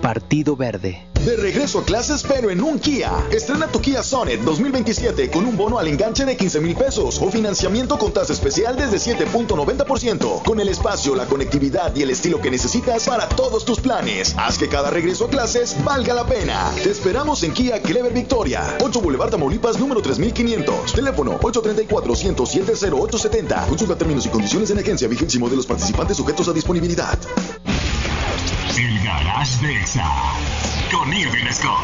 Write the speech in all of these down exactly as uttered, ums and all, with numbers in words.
Partido Verde. De regreso a clases, pero en un Kia. Estrena tu Kia Sonet dos mil veintisiete con un bono al enganche de quince mil pesos o financiamiento con tasa especial desde siete punto noventa por ciento. Con el espacio, la conectividad y el estilo que necesitas para todos tus planes. Haz que cada regreso a clases valga la pena. Te esperamos en Kia Clever Victoria. ocho Boulevard Tamaulipas, número tres mil quinientos. Teléfono ocho tres cuatro, uno cero siete, cero ocho siete cero. Consulta términos y condiciones en agencia. Vigencia y modelos participantes sujetos a disponibilidad. El Garage de Exa con Irving Scott.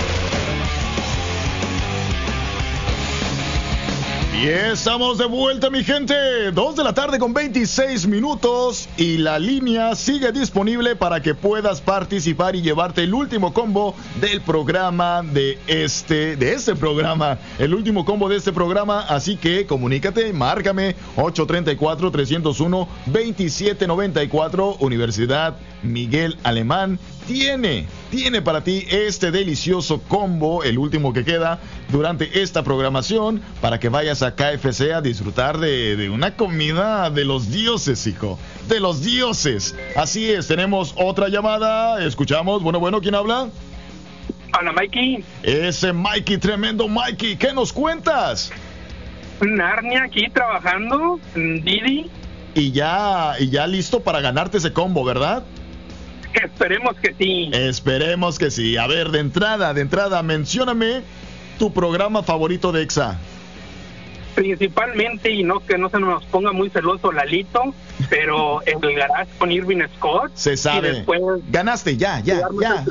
Y estamos de vuelta, mi gente. Dos de la tarde con veintiséis minutos. Y la línea sigue disponible para que puedas participar y llevarte el último combo del programa de este, de este programa. El último combo de este programa. Así que comunícate, márcame ocho tres cuatro, tres cero uno, dos siete nueve cuatro. Universidad Miguel Alemán tiene, tiene para ti este delicioso combo, el último que queda durante esta programación, para que vayas a K F C a disfrutar de, de una comida de los dioses, hijo, de los dioses. Así es, tenemos otra llamada, escuchamos, bueno, bueno, ¿quién habla? Hola, Mikey. Ese Mikey, tremendo Mikey, ¿qué nos cuentas? Narnia aquí trabajando, Didi. Y ya, y ya listo para ganarte ese combo, ¿verdad? Esperemos que sí. Esperemos que sí. A ver, de entrada, de entrada, mencióname tu programa favorito de Exa. Principalmente, y no que no se nos ponga muy celoso Lalito, pero el Garage con Irving Scott. Se sabe. Y después ganaste, ya, ya, ya.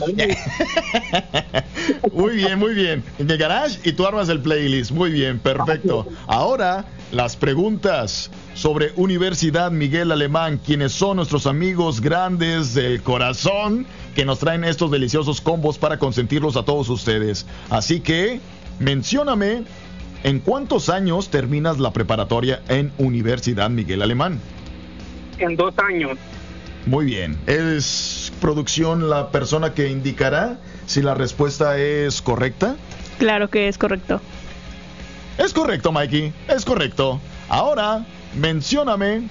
ya. Muy bien, muy bien. En el Garage y tú armas el playlist. Muy bien, perfecto. Ahora, las preguntas sobre Universidad Miguel Alemán, quienes son nuestros amigos grandes del corazón que nos traen estos deliciosos combos para consentirlos a todos ustedes. Así que, mencióname, ¿en cuántos años terminas la preparatoria en Universidad Miguel Alemán? En dos años. Muy bien. ¿Es producción la persona que indicará si la respuesta es correcta? Claro que es correcto. Es correcto, Mikey. Es correcto. Ahora, mencióname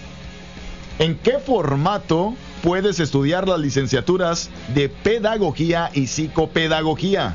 en qué formato puedes estudiar las licenciaturas de Pedagogía y Psicopedagogía.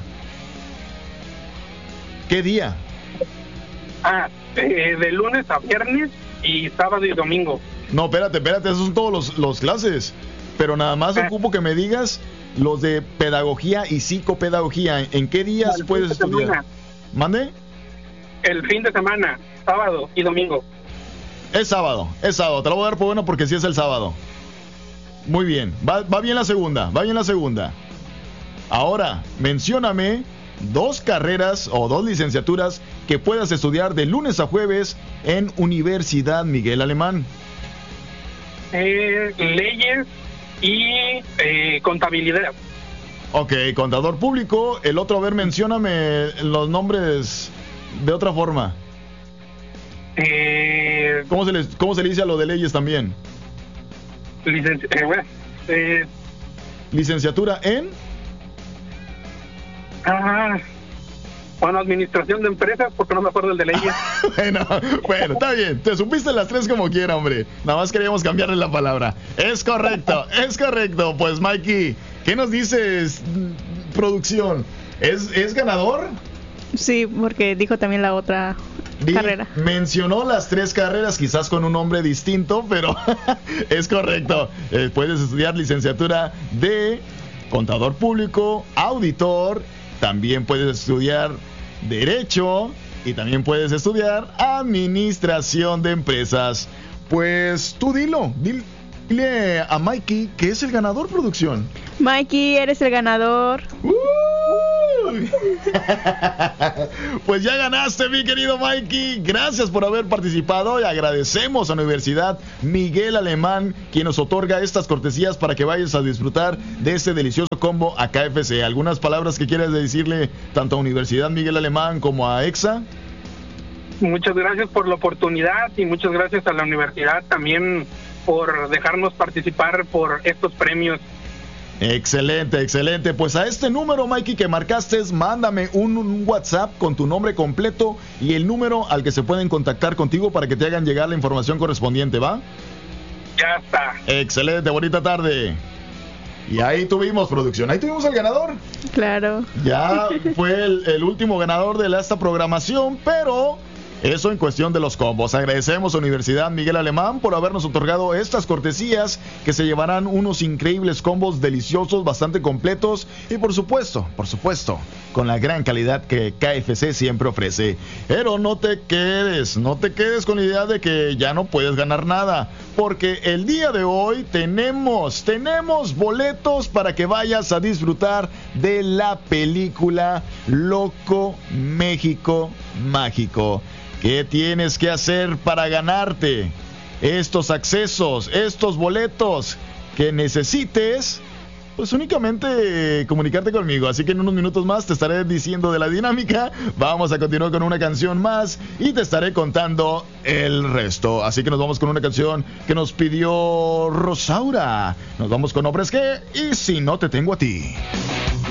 ¿Qué día? Ah, eh, de lunes a viernes y sábado y domingo. No, espérate, espérate, esos son todos los, los clases. Pero nada más ah. ocupo que me digas los de Pedagogía y Psicopedagogía. ¿En qué días puedes estudiar? Semana. ¿Mande? El fin de semana, sábado y domingo. Es sábado, es sábado. Te lo voy a dar por bueno porque sí es el sábado. Muy bien, va, va bien la segunda, va bien la segunda. Ahora, mencióname dos carreras o dos licenciaturas que puedas estudiar de lunes a jueves en Universidad Miguel Alemán. Eh, leyes y eh, contabilidad. Ok, contador público. El otro, a ver, mencióname los nombres de otra forma. Eh, ¿Cómo se les, cómo se le dice a lo de leyes también? Licenci- eh, bueno, eh, Licenciatura en... Ah, bueno, administración de empresas, porque no me acuerdo el de leyes. bueno, bueno, está bien. Te supiste las tres como quiera, hombre. Nada más queríamos cambiarle la palabra. Es correcto, es correcto. Pues, Mikey, ¿qué nos dices, producción? ¿Es, es ganador? Sí, porque dijo también la otra Di, carrera. Mencionó las tres carreras, quizás con un nombre distinto, pero es correcto. Eh, puedes estudiar licenciatura de contador público, auditor. También puedes estudiar Derecho y también puedes estudiar Administración de Empresas. Pues tú dilo, dile a Mikey que es el ganador, producción. Mikey, eres el ganador. Uh. Pues ya ganaste, mi querido Mikey. Gracias por haber participado y agradecemos a la Universidad Miguel Alemán, quien nos otorga estas cortesías para que vayas a disfrutar de este delicioso combo a K F C. ¿Algunas palabras que quieras decirle tanto a Universidad Miguel Alemán como a Exa? Muchas gracias por la oportunidad y muchas gracias a la universidad también por dejarnos participar por estos premios. Excelente, excelente. Pues a este número, Mikey, que marcaste, mándame un, un WhatsApp con tu nombre completo y el número al que se pueden contactar contigo para que te hagan llegar la información correspondiente, ¿va? Ya está. Excelente, bonita tarde. Y ahí tuvimos producción, ahí tuvimos al ganador. Claro. Ya fue el, el último ganador de la, esta programación, pero eso en cuestión de los combos. Agradecemos a Universidad Miguel Alemán por habernos otorgado estas cortesías que se llevarán unos increíbles combos deliciosos, bastante completos y por supuesto, por supuesto, con la gran calidad que K F C siempre ofrece. Pero no te quedes, no te quedes con la idea de que ya no puedes ganar nada, porque el día de hoy tenemos, tenemos boletos para que vayas a disfrutar de la película Loco México Mágico. ¿Qué tienes que hacer para ganarte estos accesos, estos boletos que necesites? Pues únicamente comunicarte conmigo, así que en unos minutos más te estaré diciendo de la dinámica. Vamos a continuar con una canción más y te estaré contando el resto. Así que nos vamos con una canción que nos pidió Rosaura. Nos vamos con Hombres G y Si No Te Tengo a Ti.